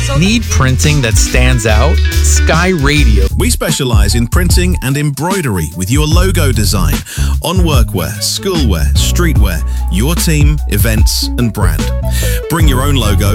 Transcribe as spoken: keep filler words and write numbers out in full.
Need printing that stands out? Sky Radio. We specialize in printing and embroidery with your logo design on workwear, schoolwear, streetwear, your team, events, and brand. Bring your own logo